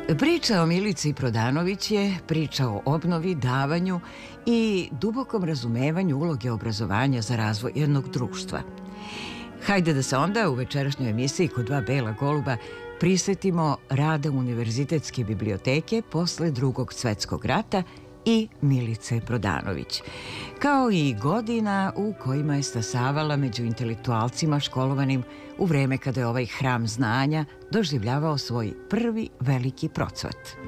Priča o Milici Prodanović je priča o obnovi, davanju i dubokom razumevanju uloge obrazovanja za razvoj jednog društva. Hajde da se onda u večerašnjoj emisiji Kod dva bela goluba prisvetimo rada Univerzitetske biblioteke posle Drugog svetskog rata i Milice Prodanović, kao i godina u kojima je stasavala među intelektualcima školovanim u vreme kada je ovaj hram znanja doživljavao svoj prvi veliki procvat.